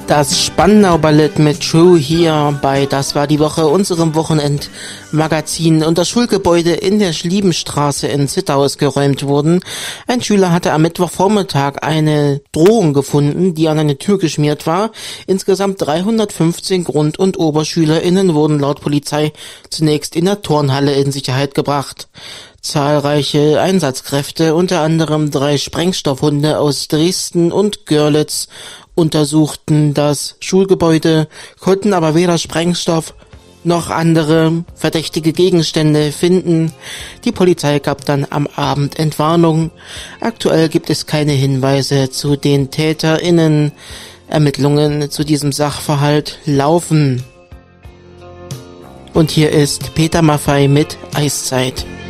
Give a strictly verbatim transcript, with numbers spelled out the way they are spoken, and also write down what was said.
Das Spandau Ballett mit True hier bei Das war die Woche, unserem Wochenendmagazin. Und das Schulgebäude in der Schliebenstraße in Zittau ist geräumt worden. Ein Schüler hatte am Mittwochvormittag eine Drohung gefunden, die an eine Tür geschmiert war. Insgesamt dreihundertfünfzehn Grund- und OberschülerInnen wurden laut Polizei zunächst in der Turnhalle in Sicherheit gebracht. Zahlreiche Einsatzkräfte, unter anderem drei Sprengstoffhunde aus Dresden und Görlitz, untersuchten das Schulgebäude, konnten aber weder Sprengstoff noch andere verdächtige Gegenstände finden. Die Polizei gab dann am Abend Entwarnung. Aktuell gibt es keine Hinweise zu den TäterInnen. Ermittlungen zu diesem Sachverhalt laufen. Und hier ist Peter Maffay mit Eiszeit.